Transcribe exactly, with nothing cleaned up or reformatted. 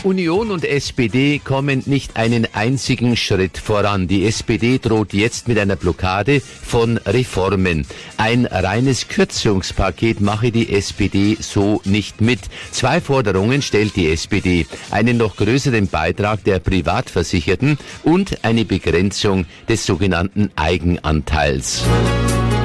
Union und S P D kommen nicht einen einzigen Schritt voran. Die S P D droht jetzt mit einer Blockade von Reformen. Ein reines Kürzungspaket mache die S P D so nicht mit. Zwei Forderungen stellt die S P D. Einen noch größeren Beitrag der Privatversicherten und eine Begrenzung des sogenannten Eigenanteils.